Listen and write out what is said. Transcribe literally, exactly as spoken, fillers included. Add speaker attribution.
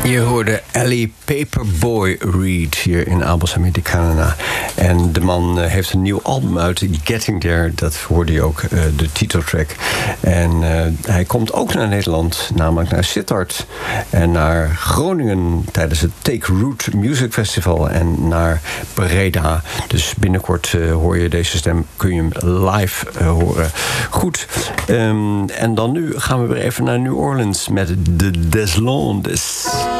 Speaker 1: Je hoorde Ellie Paperboy Reed hier in Abels Americana. En de man uh, heeft een nieuw album uit, Getting There. Dat hoorde je ook, uh, de titeltrack. En uh, hij komt ook naar Nederland, namelijk naar Sittard. En naar Groningen tijdens het Take Root Music Festival. En naar Breda. Dus binnenkort uh, hoor je deze stem, kun je hem live uh, horen. Goed. Um, en dan nu gaan we weer even naar New Orleans met de Deslandes.